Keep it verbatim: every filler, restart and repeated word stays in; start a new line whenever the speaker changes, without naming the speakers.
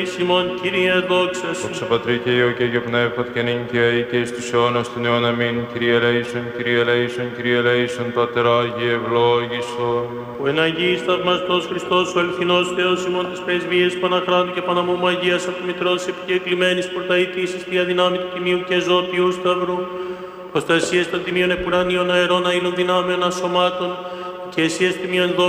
Σιμών, Κύριε, δόξα σου.
Δόξα Πατρί και Υιό και Αγίο Πνεύματι και νυν και αεί και εις τους αιώνας των αιών. Αμήν. Κύριε ελέησον, Κύριε ελέησον, Κύριε ελέησον, Πάτερ Άγιε ευλόγησον.
Ο εν Αγίης θαυμαστός Χριστός, ο ελθινός Θεός ημών της πρεσβείας Παναχράτου και Παναμόμου Αγίας Αυτομητρός επικεκλημένης πορταήτης εις τη αδυνάμει του Τιμίου και ζώτιου Σταυρού, προστασίες των τιμίων επουρανίων αερών αήλων δυνάμεων ασωμάτων και εσύ τιμίων δόξα